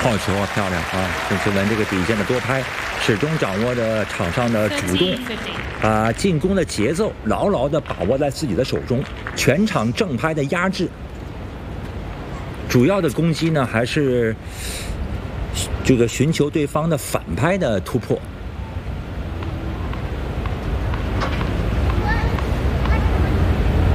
好球啊，漂亮啊！郑钦文这个底线的多拍，始终掌握着场上的主动，把进攻的节奏牢牢地把握在自己的手中，全场正拍的压制。主要的攻击呢，还是这个寻求对方的反拍的突破。